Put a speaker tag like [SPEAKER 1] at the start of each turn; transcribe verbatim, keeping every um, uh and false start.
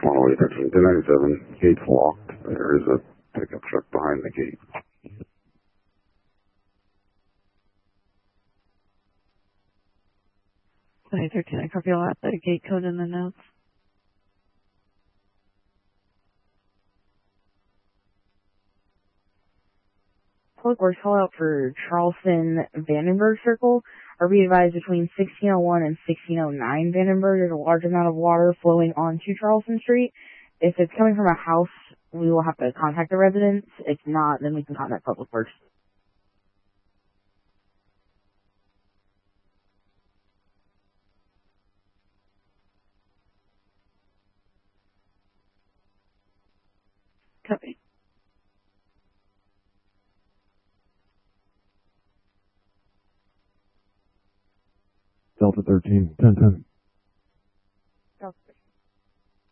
[SPEAKER 1] one oh eight, ten ninety-seven, gate's locked. There is a pickup truck behind the gate.
[SPEAKER 2] twenty thirteen, I copy all that, the gate code in the notes. Public Works call out for Charleston Vandenberg Circle. Are we advised between sixteen oh one and sixteen oh nine Vandenberg, there's a large amount of water flowing onto Charleston Street. If it's coming from a house, we will have to contact the residents. If not, then we can contact Public Works. Copy.
[SPEAKER 3] Delta thirteen, ten ten.